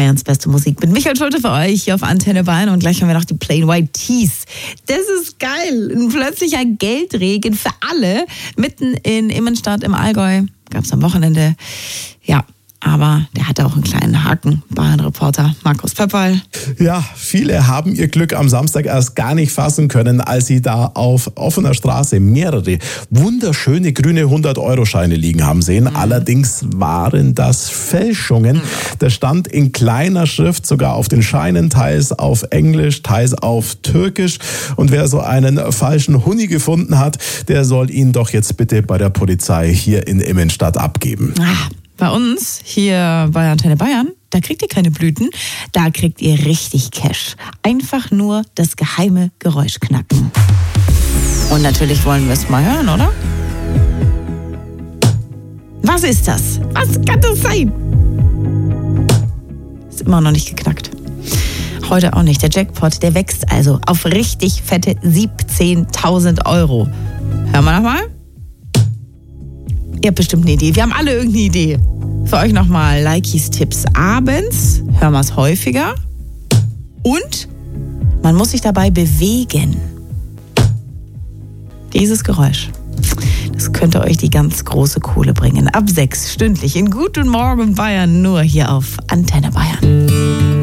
Bayerns beste Musik mit Michael Schulte für euch hier auf Antenne Bayern. Und gleich haben wir noch die Plain White Tees. Das ist geil. Ein plötzlicher Geldregen für alle. Mitten in Immenstadt im Allgäu. Gab es am Wochenende. Ja, aber der hatte auch einen kleinen Haken. Bayern-Reporter Markus Pöpperl. Ja, viele haben ihr Glück am Samstag erst gar nicht fassen können, als sie da auf offener Straße mehrere wunderschöne grüne 100-Euro-Scheine liegen haben sehen. Allerdings waren das Fälschungen. Das stand in kleiner Schrift sogar auf den Scheinen, teils auf Englisch, teils auf Türkisch. Und wer so einen falschen Huni gefunden hat, der soll ihn doch jetzt bitte bei der Polizei hier in Immenstadt abgeben. Bei uns hier bei Antenne Bayern, da kriegt ihr keine Blüten, da kriegt ihr richtig Cash. Einfach nur das geheime Geräusch knacken. Und natürlich wollen wir es mal hören, oder? Was ist das? Was kann das sein? Ist immer noch nicht geknackt. Heute auch nicht. Der Jackpot, der wächst also auf richtig fette 17.000 Euro. Hören wir nochmal. Ihr habt bestimmt eine Idee. Wir haben alle irgendeine Idee. Für euch nochmal Likis Tipps abends. Hören wir es häufiger. Und man muss sich dabei bewegen. Dieses Geräusch, das könnte euch die ganz große Kohle bringen. Ab 6 stündlich in Guten Morgen Bayern, nur hier auf Antenne Bayern.